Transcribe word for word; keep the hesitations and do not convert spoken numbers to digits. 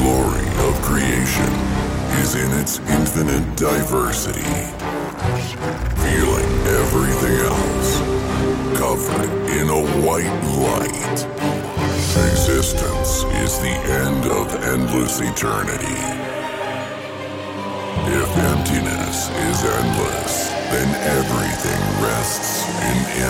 glory of creation is in its infinite diversity. Feeling everything else covered in a white light. Existence is the end of endless eternity. If emptiness is endless, then everything rests in